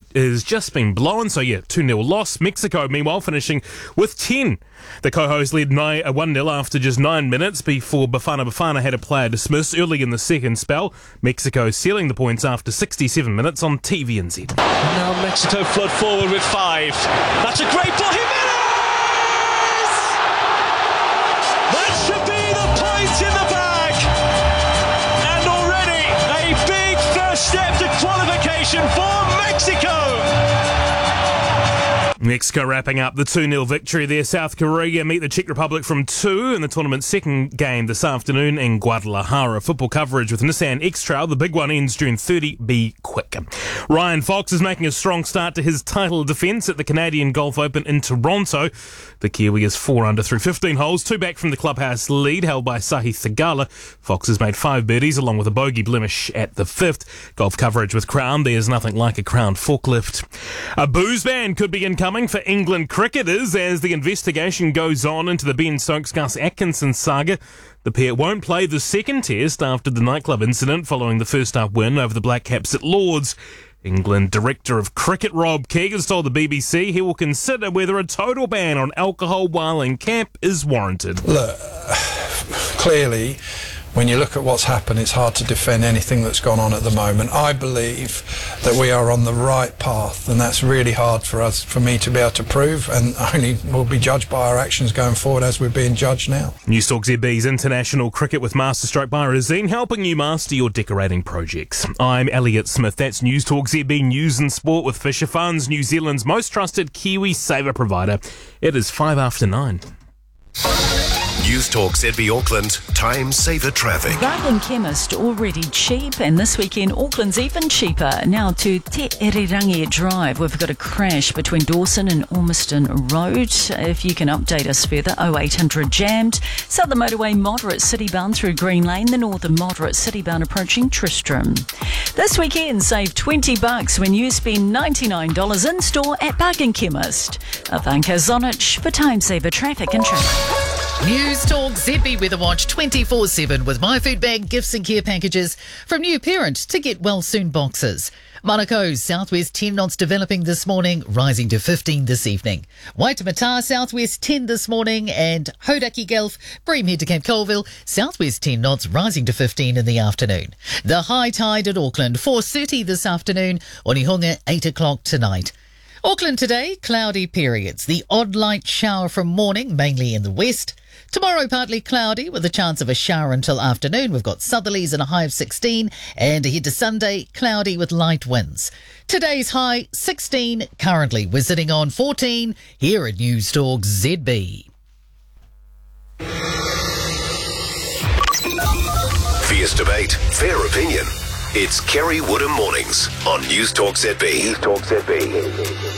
has just been blown. So, 2-0 loss. Mexico, meanwhile, finishing with 10. The Cohos led 1-0 after just 9 minutes before Bafana had a player dismissed early in the second spell. Mexico sealing the points after 67 minutes on TVNZ. Now Mexico flood forward with 5. That's a great ball. Jimenez! That should be the point in the bag. And already a big first step to qualification for Mexico. Mexico wrapping up the 2-0 victory there. South Korea meet the Czech Republic from 2 in the tournament's second game this afternoon in Guadalajara. Football coverage with Nissan X-Trail. The big one ends June 30. Be quick. Ryan Fox is making a strong start to his title defence at the Canadian Golf Open in Toronto. The Kiwi is 4 under through 15 holes, 2 back from the clubhouse lead held by Sahi Thagala. Fox has made 5 birdies along with a bogey blemish at the 5th. Golf coverage with Crown. There's nothing like a Crown forklift. A booze ban could be incoming for England cricketers as the investigation goes on into the Ben Stokes-Gus Atkinson saga. The pair won't play the second test after the nightclub incident following the first-up win over the Black Caps at Lords. England Director of Cricket Rob Keeg has told the BBC he will consider whether a total ban on alcohol while in camp is warranted. Look, clearly, when you look at what's happened, it's hard to defend anything that's gone on at the moment. I believe that we are on the right path, and that's really hard for me to be able to prove, and only will be judged by our actions going forward as we're being judged now. Newstalk ZB's International Cricket with Masterstroke by Razine, helping you master your decorating projects. I'm Elliot Smith. That's Newstalk ZB News and Sport with Fisher Funds, New Zealand's most trusted Kiwi saver provider. It is 9:05. Newstalk ZB Auckland, time saver traffic. Bargain Chemist already cheap, and this weekend Auckland's even cheaper. Now to Te Irirangi Drive, we've got a crash between Dawson and Ormiston Road. If you can update us further, 0800 jammed. Southern Motorway moderate citybound through Green Lane, the northern moderate citybound approaching Tristram. This weekend, save $20 when you spend $99 in store at Bargain Chemist. Avanka Zonich for time saver traffic and traffic. Newstalk ZB Weather Watch 24/7 with My Food Bag gifts and care packages from New Parent to get well soon boxes. Manukau, southwest 10 knots developing this morning, rising to 15 this evening. Waitemata, southwest 10 this morning, and Hodaki Gulf, Breamhead to Cape Colville, southwest 10 knots, rising to 15 in the afternoon. The high tide at Auckland, 4:30 this afternoon, Onehunga, 8 o'clock tonight. Auckland today, cloudy periods. The odd light shower from morning, mainly in the west. Tomorrow, partly cloudy with a chance of a shower until afternoon. We've got southerlies and a high of 16. And ahead to Sunday, cloudy with light winds. Today's high, 16. Currently, we're sitting on 14 here at Newstalk ZB. Fierce debate, fair opinion. It's Kerry Woodham Mornings on Newstalk ZB. Newstalk ZB.